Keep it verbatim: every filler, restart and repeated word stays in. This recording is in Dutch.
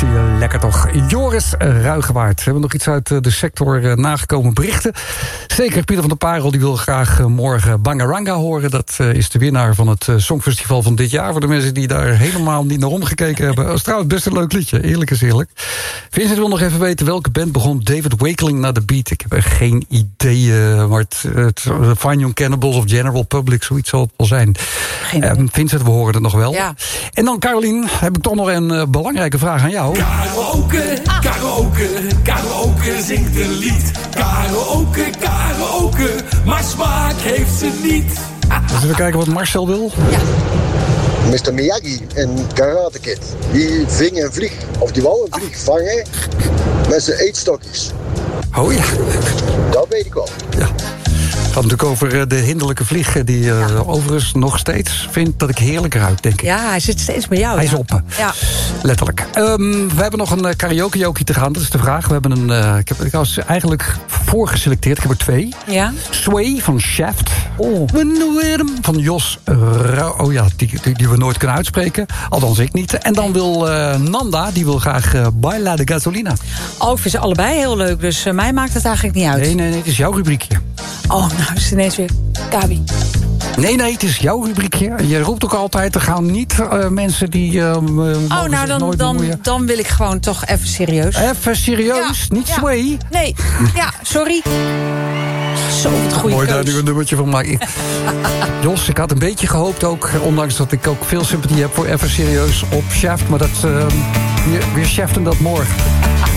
die lekker toch. Joris Ruigewaard. We hebben nog iets uit de sector nagekomen berichten. Zeker Pieter van der Parel die wil graag morgen Bangaranga horen. Dat is de winnaar van het Songfestival van dit jaar. Voor de mensen die daar helemaal niet naar omgekeken hebben. Dat is trouwens best een leuk liedje, eerlijk is eerlijk. Vincent wil nog even weten welke band begon David Wakeling naar de beat. Ik heb er geen idee. Maar het, het Fine Young Cannibals of General Public, zoiets zal het wel zijn. Um, Vincent, we horen het nog wel. Ja. En dan Carolien, heb ik toch nog een uh, belangrijke vraag aan jou. Karaoke, karaoke, karaoke zingt een lied. Karaoke, karaoke, maar smaak heeft ze niet. Dus even kijken wat Marcel wil. Ja. mister Miyagi in Karate Kid. Die ving een vlieg, of die wou een vlieg vangen met zijn eetstokjes. Oh ja. Dat weet ik wel. Ja. Het gaat natuurlijk over de hinderlijke vlieg die uh, ja. overigens nog steeds vindt dat ik heerlijk ruik, denk ik. Ja, hij zit steeds bij jou. Hij ja. is op me. Ja. Letterlijk. Um, we hebben nog een uh, karaoke-jokie te gaan, dat is de vraag. We hebben een, uh, ik heb ik was eigenlijk voorgeselecteerd, ik heb er twee. Ja. Sway van Shaft. Oh. Van Jos Ra- Oh ja, die, die, die we nooit kunnen uitspreken. Althans ik niet. En dan wil uh, Nanda, die wil graag uh, Baila de Gasolina. Oh, ik vind ze allebei heel leuk, dus uh, mij maakt het eigenlijk niet uit. Nee, nee, nee, het is jouw rubriekje. Oh, nou is het ineens weer Gabi. Nee, nee, het is jouw rubriekje. Je roept ook altijd, er gaan niet uh, mensen die... Uh, oh, nou, dan, dan, dan wil ik gewoon toch even serieus. Even serieus? Ja, niet ja. Sway? Nee, ja, sorry. Zo, wat goede Mooi keus. daar nu een nummertje van maken. Jos, ik had een beetje gehoopt ook, ondanks dat ik ook veel sympathie heb voor even serieus op Shaft, maar dat uh, weer, weer Shaften dat morgen.